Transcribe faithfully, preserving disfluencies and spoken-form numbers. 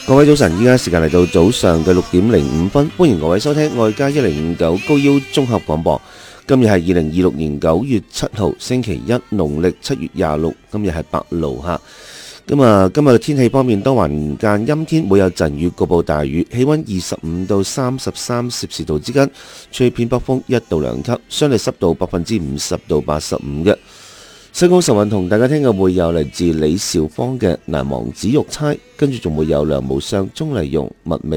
各位早晨，依家時間嚟到早上嘅六點零五分，歡迎各位收聽愛家一零五九高腰綜合廣播。今日係二零二六年九月七號星期一，農曆七月廿六，今日係白露吓。咁啊，今日嘅天氣方面，多雲間陰天，會有陣雨，局部大雨，氣溫二十五到三十三攝氏度之間，吹偏北風一到兩級，相對濕度百分之五十到八十五嘅。西港晨運同大家聽嘅會有嚟自李兆芳嘅難忘紫玉釵，跟住仲會有梁無雙、鍾麗蓉、麥美